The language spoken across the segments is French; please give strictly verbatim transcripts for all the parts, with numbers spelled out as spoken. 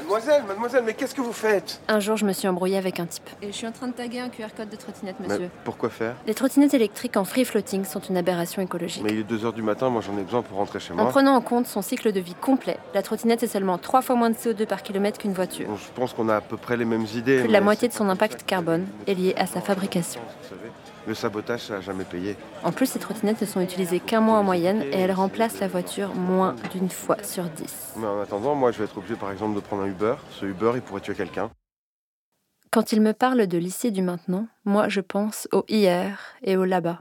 Mademoiselle, mademoiselle, mais qu'est-ce que vous faites? Un jour, je me suis embrouillée avec un type. Et je suis en train de taguer un Q R code de trottinette, monsieur. Mais pourquoi faire? Les trottinettes électriques en free floating sont une aberration écologique. Mais il est deux heures du matin, moi j'en ai besoin pour rentrer chez moi. En prenant en compte son cycle de vie complet, la trottinette est seulement trois fois moins de C O deux par kilomètre qu'une voiture. Bon, je pense qu'on a à peu près les mêmes idées. Plus de la moitié de son impact carbone est liée à sa fabrication. Vous savez, le sabotage, ça n'a jamais payé. En plus, ces trottinettes ne sont utilisées qu'un mois en moyenne et elles remplacent la voiture moins d'une fois sur dix. Mais en attendant, moi je vais être obligé par exemple de prendre un Uber. Ce Uber, il pourrait tuer quelqu'un. Quand il me parle de l'ici et du maintenant, moi je pense au hier et au là-bas.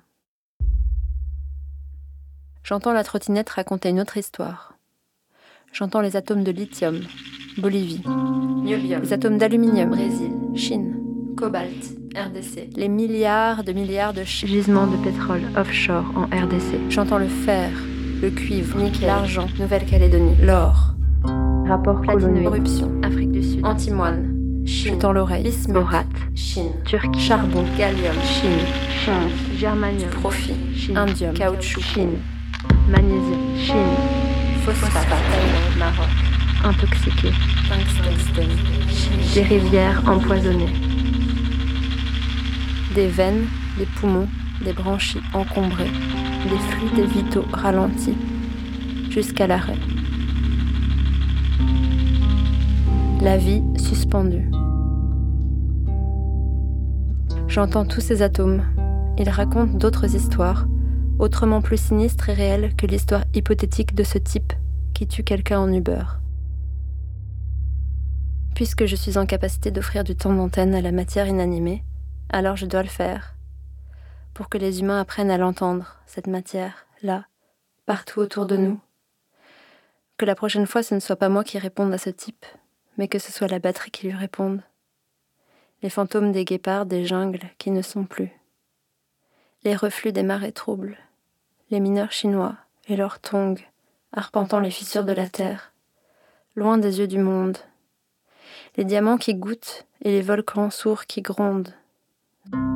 J'entends la trottinette raconter une autre histoire. J'entends les atomes de lithium, Bolivie, niobium, les atomes d'aluminium, Brésil, Chine, cobalt, R D C, les milliards de milliards de ch- gisements de pétrole offshore en R D C. J'entends le fer, le cuivre, nickel, l'argent, Nouvelle-Calédonie, l'or, rapport colonial, corruption, Afrique du Sud, antimoine, Chine, je tends l'oreille, bismuth, Chine, Turquie, charbon, gallium, Chine, change, germanium, profit, Chine, indium, caoutchouc, Chine, magnésium, Chine, phosphate, Maroc, intoxiqué, tungstène, des rivières empoisonnées, des veines, des poumons, des branchies encombrées, des fluides vitaux ralentis, jusqu'à l'arrêt. La vie suspendue. J'entends tous ces atomes. Ils racontent d'autres histoires, autrement plus sinistres et réelles que l'histoire hypothétique de ce type qui tue quelqu'un en Uber. Puisque je suis en capacité d'offrir du temps d'antenne à la matière inanimée, alors je dois le faire, pour que les humains apprennent à l'entendre, cette matière, là, partout autour de nous. Que la prochaine fois, ce ne soit pas moi qui réponde à ce type, mais que ce soit la batterie qui lui réponde. Les fantômes des guépards, des jungles qui ne sont plus. Les reflux des marées troubles. Les mineurs chinois et leurs tongs, arpentant les fissures de la terre, loin des yeux du monde. Les diamants qui goûtent et les volcans sourds qui grondent.